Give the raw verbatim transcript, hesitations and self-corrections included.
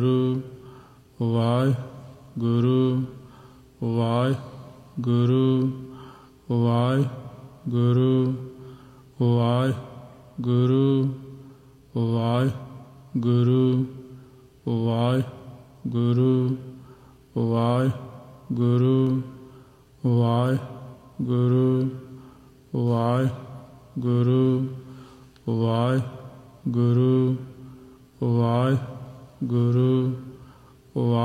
Waheguru Waheguru Waheguru Waheguru Waheguru Waheguru Waheguru Waheguru Waheguru Waheguru Waheguru Waheguru ਵਾਹਿ